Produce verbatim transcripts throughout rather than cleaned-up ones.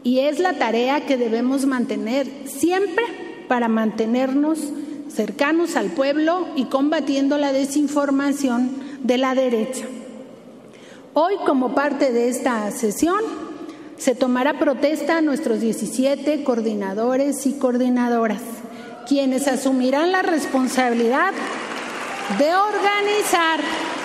y es la tarea que debemos mantener siempre para mantenernos cercanos al pueblo y combatiendo la desinformación de la derecha. Hoy, como parte de esta sesión, se tomará protesta a nuestros diecisiete coordinadores y coordinadoras, quienes asumirán la responsabilidad de organizar,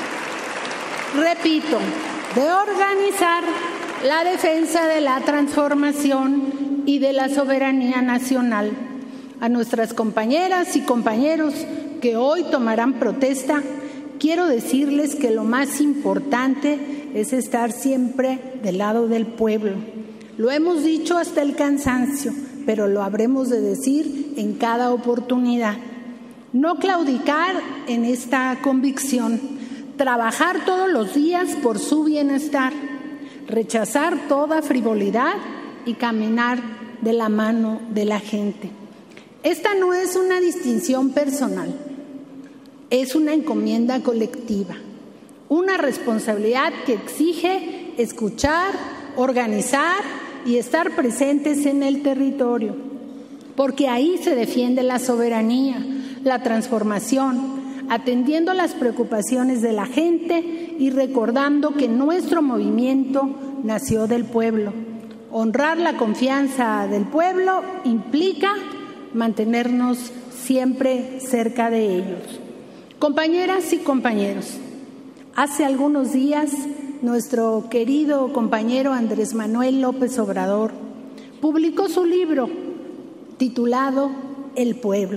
repito, de organizar la defensa de la transformación y de la soberanía nacional. A nuestras compañeras y compañeros que hoy tomarán protesta, quiero decirles que lo más importante es estar siempre del lado del pueblo. Lo hemos dicho hasta el cansancio, pero lo habremos de decir en cada oportunidad. No claudicar en esta convicción, trabajar todos los días por su bienestar, rechazar toda frivolidad y caminar de la mano de la gente. Esta no es una distinción personal, es una encomienda colectiva, una responsabilidad que exige escuchar, organizar y estar presentes en el territorio, porque ahí se defiende la soberanía, la transformación, atendiendo las preocupaciones de la gente y recordando que nuestro movimiento nació del pueblo. Honrar la confianza del pueblo implica mantenernos siempre cerca de ellos. Compañeras y compañeros, hace algunos días nuestro querido compañero Andrés Manuel López Obrador publicó su libro titulado El Pueblo.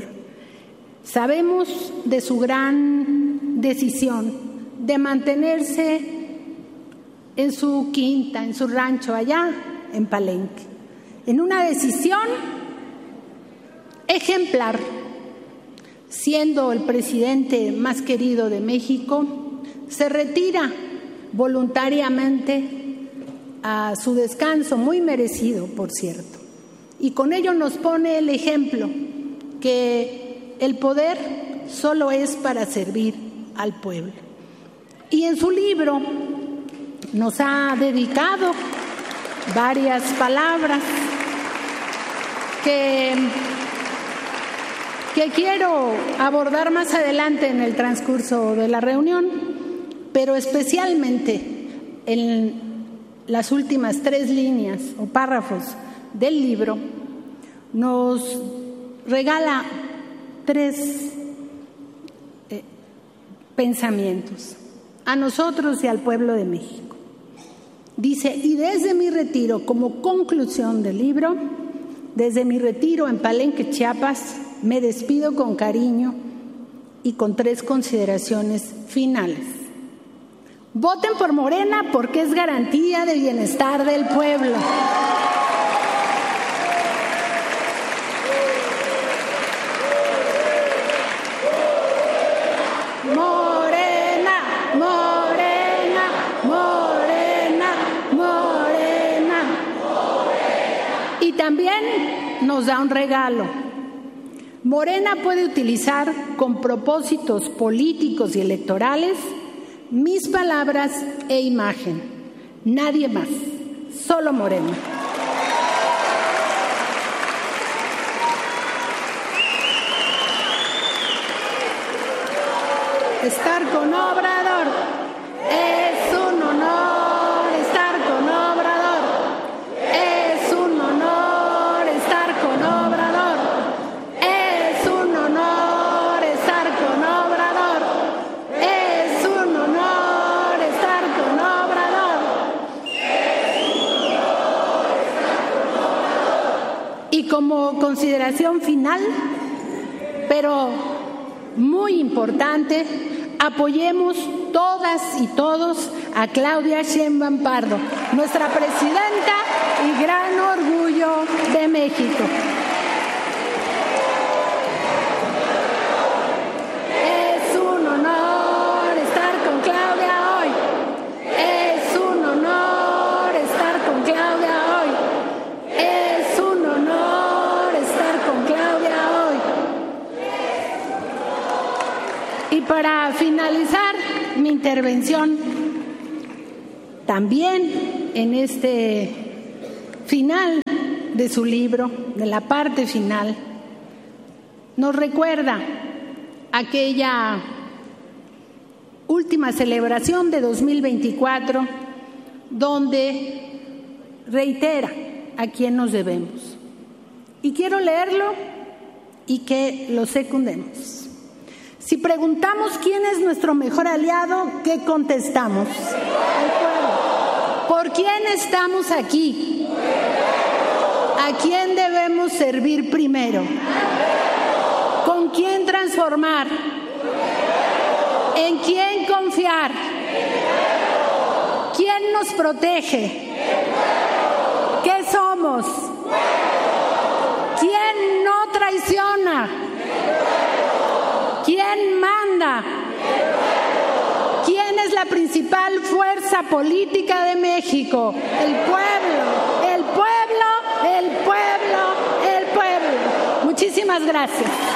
Sabemos de su gran decisión de mantenerse en su quinta, en su rancho allá en Palenque, en una decisión ejemplar, siendo el presidente más querido de México, se retira voluntariamente a su descanso, muy merecido, por cierto, y con ello nos pone el ejemplo que el poder solo es para servir al pueblo. Y en su libro nos ha dedicado varias palabras que que quiero abordar más adelante en el transcurso de la reunión, pero especialmente en las últimas tres líneas o párrafos del libro, nos regala tres eh, pensamientos a nosotros y al pueblo de México. Dice: y desde mi retiro, como conclusión del libro, desde mi retiro en Palenque, Chiapas, me despido con cariño y con tres consideraciones finales. Voten por Morena porque es garantía de bienestar del pueblo. Morena, Morena, Morena, Morena. Y también nos da un regalo. Morena puede utilizar con propósitos políticos y electorales mis palabras e imagen. Nadie más, solo Morena. Estar con Obrador es un honor, estar con Obrador es un honor, estar con Obrador es un honor, estar con Obrador es un honor, estar con Obrador es un honor, estar con Obrador. Y como consideración final, pero muy importante, apoyemos todas y todos a Claudia Sheinbaum Pardo, nuestra presidenta y gran orgullo de México. Es un honor estar con Claudia hoy. Es un honor estar con Claudia hoy. Es un honor estar con Claudia hoy. Y para finalizar mi intervención, también en este final de su libro, de la parte final, nos recuerda aquella última celebración de dos mil veinticuatro, donde reitera a quién nos debemos. Y quiero leerlo y que lo secundemos. Si preguntamos quién es nuestro mejor aliado, ¿qué contestamos? El pueblo. ¿Por quién estamos aquí? ¿A quién debemos servir primero? ¿Con quién transformar? ¿En quién confiar? ¿Quién nos protege? ¿Qué somos? ¿Quién no traiciona? ¿Quién manda? ¿Quién es la principal fuerza política de México? El pueblo, el pueblo, el pueblo, el pueblo. Muchísimas gracias.